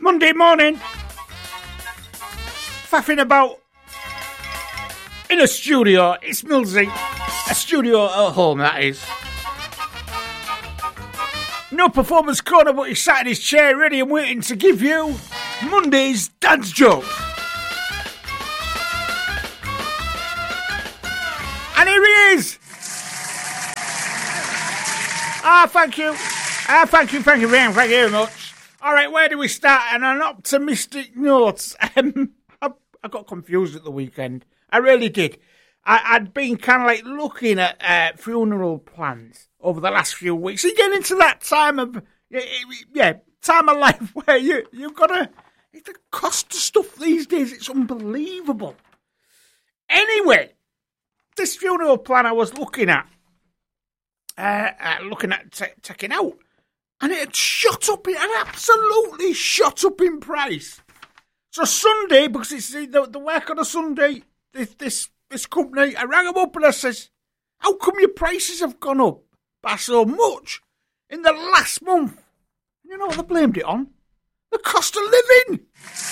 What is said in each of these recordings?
Monday morning, faffing about in a studio. It's Millsy, a studio at home, that is. No performance corner, but he's sat in his chair ready and waiting to give you Monday's Dad's Jokes. And here he is. Thank you. Thank you very much. All right, where do we start? On an optimistic note, I got confused at the weekend. I really did. I'd been kind of like looking at funeral plans over the last few weeks. You get into that time of life where you've got to. The cost of stuff these days, it's unbelievable. Anyway, this funeral plan I was looking at taking out, and it had shot up. It had absolutely shot up in price. So Sunday, because it's the work on a Sunday, this company, I rang them up and I says, "How come your prices have gone up by so much in the last month?" And you know what they blamed it on? The cost of living.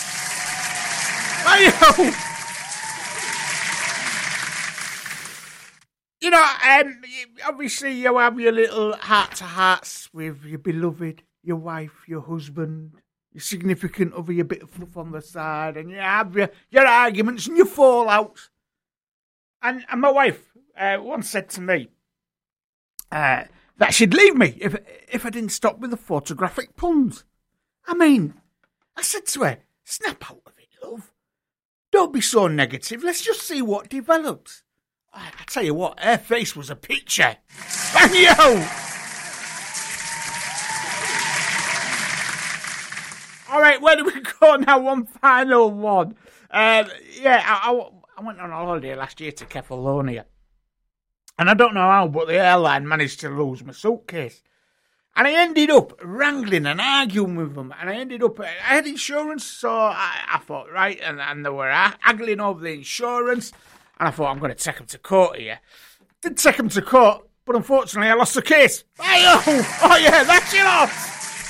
You know, obviously you have your little heart-to-hearts with your beloved, your wife, your husband, your significant other, your bit of fluff on the side, and you have your arguments and your fallouts. And my wife once said to me that she'd leave me if I didn't stop with the photographic puns. I mean, I said to her, snap out of it, love. Don't be so negative. Let's just see what develops. I tell you what, her face was a picture. And yo! All right, where do we go now? One final one. I went on a holiday last year to Kefalonia. And I don't know how, but the airline managed to lose my suitcase. And I ended up wrangling and arguing with them. And I had insurance, so I thought, right, and they were haggling over the insurance. And I thought, I'm going to take them to court here. Did take them to court, but unfortunately I lost the case. Oh yeah, that's it off.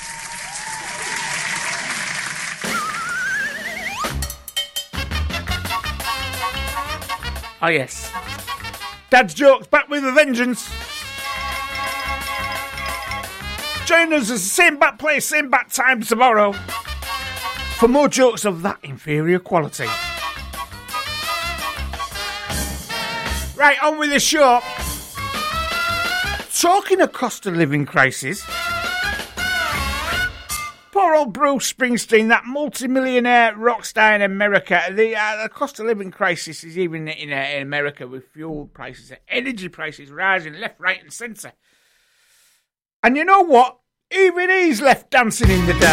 Oh yes. Dad's Jokes back with a vengeance. Join us at the same bat place, same bat time tomorrow for more jokes of that inferior quality. Right, on with the show. Talking of cost of living crisis, poor old Bruce Springsteen, that multi-millionaire rock star in America, the cost of living crisis is even in America with fuel prices, energy prices rising left, right and centre. And you know what? Even he's left dancing in the dark.